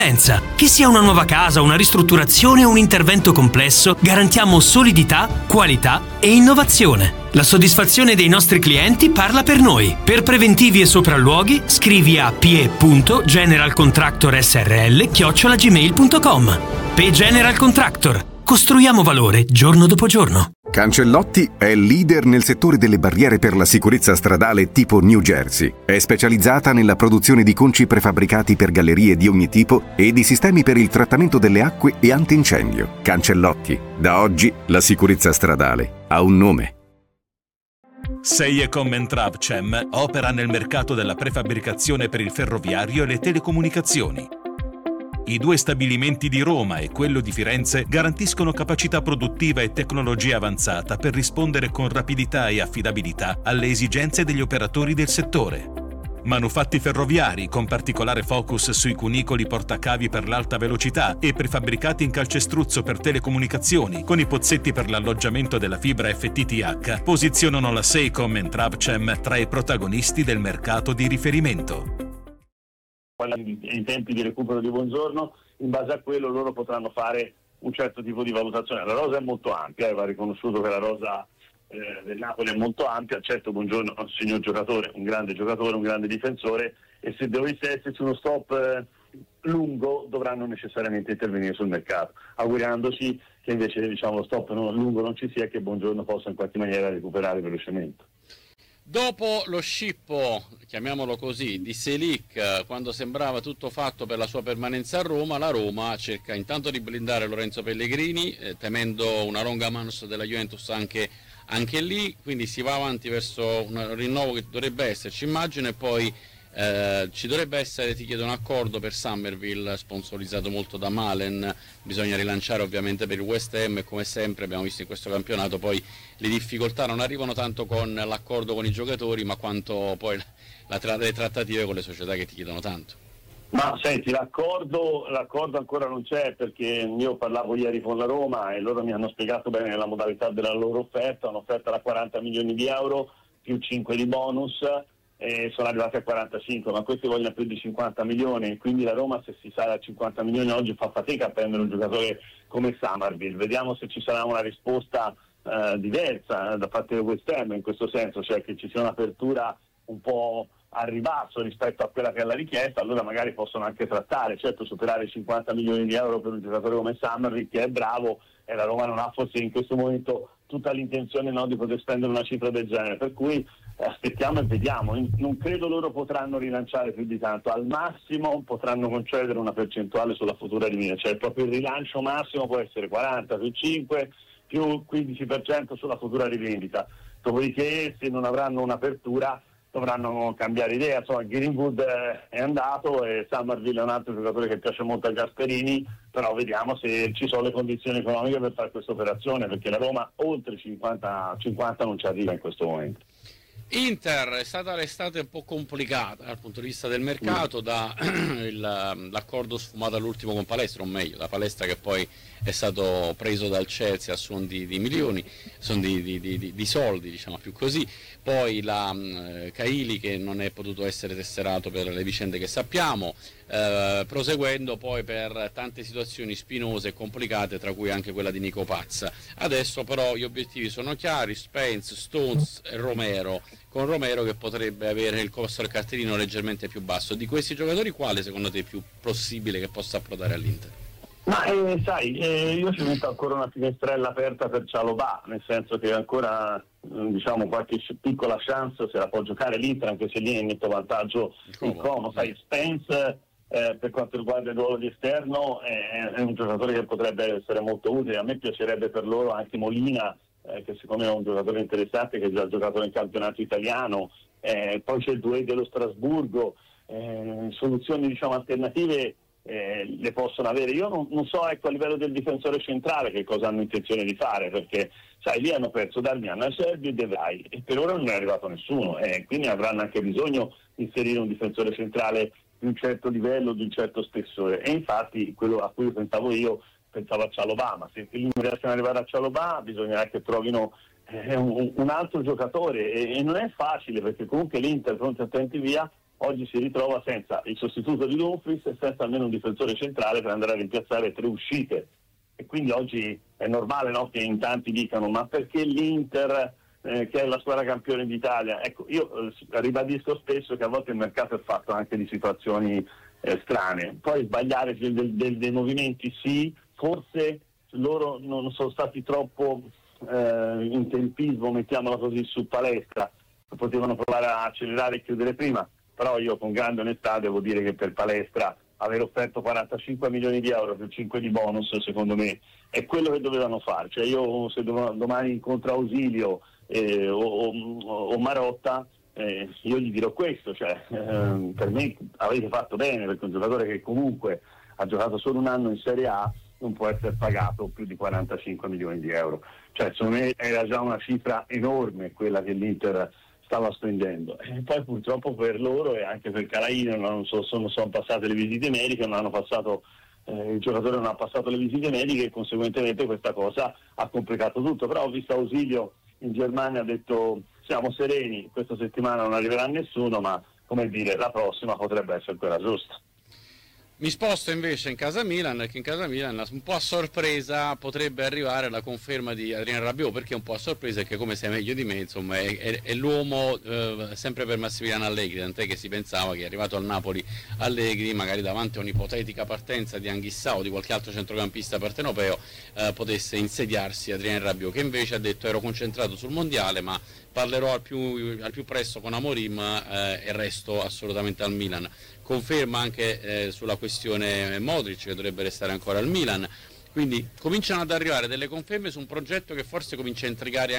Che sia una nuova casa, una ristrutturazione o un intervento complesso, garantiamo solidità, qualità e innovazione. La soddisfazione dei nostri clienti parla per noi. Per preventivi e sopralluoghi, scrivi a pie.generalcontractorsrl@gmail.com. P General Contractor. Costruiamo valore giorno dopo giorno. Cancellotti è leader nel settore delle barriere per la sicurezza stradale tipo New Jersey. È specializzata nella produzione di conci prefabbricati per gallerie di ogni tipo e di sistemi per il trattamento delle acque e antincendio. Cancellotti. Da oggi la sicurezza stradale ha un nome. Seiecom Trabcem opera nel mercato della prefabbricazione per il ferroviario e le telecomunicazioni. I due stabilimenti di Roma e quello di Firenze garantiscono capacità produttiva e tecnologia avanzata per rispondere con rapidità e affidabilità alle esigenze degli operatori del settore. Manufatti ferroviari con particolare focus sui cunicoli portacavi per l'alta velocità e prefabbricati in calcestruzzo per telecomunicazioni con i pozzetti per l'alloggiamento della fibra FTTH posizionano la Seiecom Trabcem tra i protagonisti del mercato di riferimento. In tempi di recupero di Buongiorno, in base a quello loro potranno fare un certo tipo di valutazione. La rosa è molto ampia, va riconosciuto che la rosa del Napoli è molto ampia. Certo, Buongiorno è un signor giocatore, un grande difensore, e se dovesse esserci uno stop lungo dovranno necessariamente intervenire sul mercato, augurandoci che invece lo stop lungo non ci sia e che Buongiorno possa in qualche maniera recuperare velocemente. Dopo lo scippo, chiamiamolo così, di Selic, quando sembrava tutto fatto per la sua permanenza a Roma, la Roma cerca intanto di blindare Lorenzo Pellegrini, temendo una longa manus della Juventus anche lì, quindi si va avanti verso un rinnovo che dovrebbe esserci, immagino, e poi ci dovrebbe essere, ti chiedo, un accordo per Summerville sponsorizzato molto da Malen. Bisogna rilanciare ovviamente per il West Ham e come sempre abbiamo visto in questo campionato poi le difficoltà non arrivano tanto con l'accordo con i giocatori ma quanto poi le trattative con le società che ti chiedono tanto. Ma senti, l'accordo ancora non c'è, perché io parlavo ieri con la Roma e loro mi hanno spiegato bene la modalità della loro offerta, un'offerta da 40 milioni di euro più 5 di bonus, e sono arrivati a 45, ma questi vogliono più di 50 milioni, quindi la Roma, se si sale a 50 milioni oggi, fa fatica a prendere un giocatore come Summerville. Vediamo se ci sarà una risposta diversa da parte del West Ham in questo senso, cioè che ci sia un'apertura un po' al ribasso rispetto a quella che è la richiesta. Allora magari possono anche trattare, certo superare i 50 milioni di euro per un giocatore come Summerville, che è bravo, e la Roma non ha forse in questo momento tutta l'intenzione di poter spendere una cifra del genere, per cui aspettiamo e vediamo. Non credo loro potranno rilanciare più di tanto, al massimo potranno concedere una percentuale sulla futura rivendita, cioè proprio il rilancio massimo può essere 40 più 5 più 15% sulla futura rivendita, dopodiché se non avranno un'apertura dovranno cambiare idea. Insomma, Greenwood è andato e Summerville è un altro giocatore che piace molto a Gasperini, però vediamo se ci sono le condizioni economiche per fare questa operazione, perché la Roma oltre 50 non ci arriva in questo momento. Inter, è stata l'estate un po' complicata dal punto di vista del mercato, l'accordo sfumato all'ultimo con Palestra, o meglio, la Palestra che poi è stato preso dal Chelsea a suon di milioni, di soldi, diciamo più così, poi la Caili che non è potuto essere tesserato per le vicende che sappiamo, proseguendo poi per tante situazioni spinose e complicate, tra cui anche quella di Nico Pazza. Adesso però gli obiettivi sono chiari: Spence, Stones e Romero, con Romero che potrebbe avere il costo del cartellino leggermente più basso. Di questi giocatori quale secondo te è più possibile che possa approdare all'Inter? Ma io ci metto ancora una finestrella aperta per Cialobà, nel senso che ancora qualche piccola chance se la può giocare l'Inter, anche se lì è in netto vantaggio il Como. Sai, Spence per quanto riguarda il ruolo di esterno è un giocatore che potrebbe essere molto utile. A me piacerebbe per loro anche Molina, che secondo me è un giocatore interessante, che ha già giocato nel campionato italiano, poi c'è il Douai dello Strasburgo, soluzioni alternative le possono avere. Io non so a livello del difensore centrale che cosa hanno intenzione di fare, perché sai, lì hanno perso Darmian, Acerbi e De Vrij e per ora non è arrivato nessuno, quindi avranno anche bisogno di inserire un difensore centrale di un certo livello, di un certo spessore, e infatti quello a cui pensavo a Cialobà, ma se non riescono ad arrivare a Cialobà bisognerà che trovino un altro giocatore, e non è facile, perché comunque l'Inter, pronti attenti via, oggi si ritrova senza il sostituto di Dumfries e senza almeno un difensore centrale per andare a rimpiazzare 3 uscite. E quindi oggi è normale, no, che in tanti dicano ma perché l'Inter, che è la squadra campione d'Italia? Ecco, io ribadisco spesso che a volte il mercato è fatto anche di situazioni strane. Poi sbagliare dei movimenti sì, forse loro non sono stati troppo in tempismo, mettiamola così, su Palestra, potevano provare a accelerare e chiudere prima, però io con grande onestà devo dire che per Palestra aver offerto 45 milioni di euro più 5 di bonus, secondo me è quello che dovevano fare. Cioè io se domani incontro Ausilio o Marotta, io gli dirò questo, cioè per me avete fatto bene, perché un giocatore che comunque ha giocato solo un anno in Serie A non può essere pagato più di 45 milioni di euro. Cioè secondo me era già una cifra enorme quella che l'Inter stava spendendo. E poi purtroppo per loro e anche per Calaino non sono passate le visite mediche, non hanno passato, il giocatore non ha passato le visite mediche e conseguentemente questa cosa ha complicato tutto. Però ho visto Ausilio in Germania, ha detto siamo sereni, questa settimana non arriverà nessuno, ma come dire, la prossima potrebbe essere quella giusta. Mi sposto invece in casa Milan, che in casa Milan un po' a sorpresa potrebbe arrivare la conferma di Adrien Rabiot, perché un po' a sorpresa è che, come sai meglio di me, insomma, è l'uomo sempre per Massimiliano Allegri, tant'è che si pensava che arrivato al Napoli Allegri, magari davanti a un'ipotetica partenza di Anghissà o di qualche altro centrocampista partenopeo, potesse insediarsi Adrien Rabiot, che invece ha detto ero concentrato sul mondiale, ma parlerò al più presto con Amorim e resto assolutamente al Milan. Conferma anche sulla questione Modric, che dovrebbe restare ancora al Milan. Quindi cominciano ad arrivare delle conferme su un progetto che forse comincia a intrigare